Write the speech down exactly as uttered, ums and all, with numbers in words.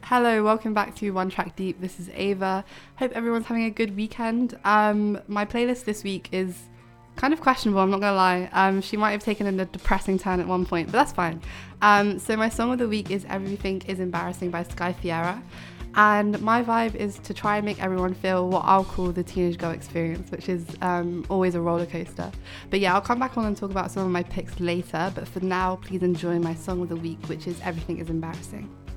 Hello, welcome back to One Track Deep. This is Ava. Hope everyone's having a good weekend. Um, my playlist this week is kind of questionable, I'm not gonna lie. Um, she might have taken a depressing turn at one point, but that's fine. Um, so my song of the week is Everything is Embarrassing by Sky Fiera. And my vibe is to try and make everyone feel what I'll call the teenage girl experience, which is um, always a roller coaster. But yeah, I'll come back on and talk about some of my picks later. But for now, please enjoy my song of the week, which is Everything is Embarrassing.